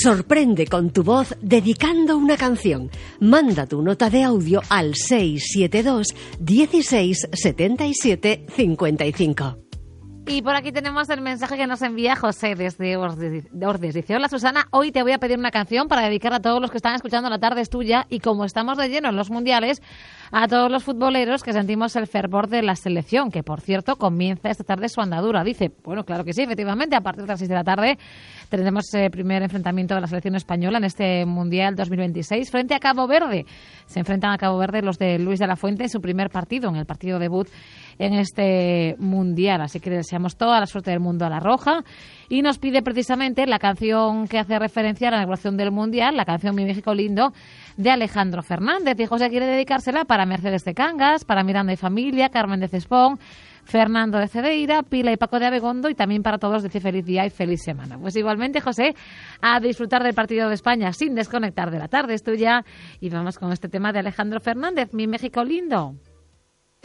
Sorprende con tu voz dedicando una canción. Manda tu nota de audio al 672 16 77 55. Y por aquí tenemos el mensaje que nos envía José desde Ordes. Dice: hola Susana, hoy te voy a pedir una canción para dedicar a todos los que están escuchando La Tarde es Tuya, y como estamos de lleno en los mundiales, a todos los futboleros que sentimos el fervor de la selección, que por cierto comienza esta tarde su andadura. Dice, bueno, claro que sí, efectivamente, a partir de las 6 de la tarde tendremos el primer enfrentamiento de la selección española en este Mundial 2026 frente a Cabo Verde. Se enfrentan a Cabo Verde los de Luis de la Fuente en su primer partido, en el partido debut en este Mundial. Así que deseamos toda la suerte del mundo a la Roja. Y nos pide precisamente la canción que hace referencia a la inauguración del Mundial, la canción Mi México Lindo, de Alejandro Fernández. Y José quiere dedicársela para Mercedes de Cangas, para Miranda y Familia, Carmen de Cespón, Fernando de Cedeira, Pila y Paco de Abegondo, y también para todos decir feliz día y feliz semana. Pues igualmente, José, a disfrutar del partido de España sin desconectar de La Tarde es Tuya. Y vamos con este tema de Alejandro Fernández, Mi México Lindo.